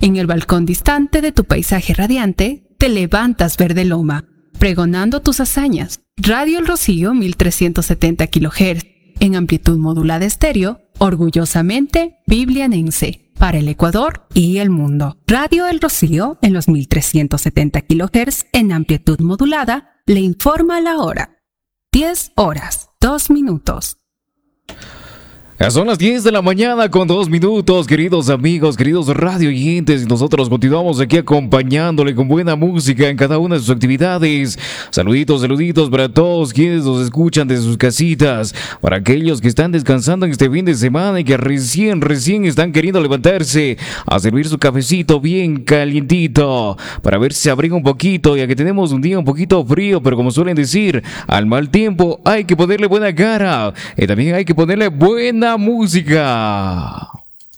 En el balcón distante de tu paisaje radiante, te levantas verde loma, pregonando tus hazañas. Radio El Rocío 1370 kHz, en amplitud modulada estéreo, orgullosamente biblianense, para el Ecuador y el mundo. Radio El Rocío, en los 1370 kHz, en amplitud modulada, le informa la hora. 10 horas, 2 minutos. Son las 10 de la mañana con 2 minutos, queridos amigos, queridos radio oyentes, y nosotros continuamos aquí acompañándole con buena música en cada una de sus actividades. Saluditos para todos quienes nos escuchan desde sus casitas, para aquellos que están descansando en este fin de semana y que recién están queriendo levantarse a servir su cafecito bien calientito, para ver si se abriga un poquito, ya que tenemos un día un poquito frío, pero como suelen decir, al mal tiempo hay que ponerle buena cara y también hay que ponerle buena música.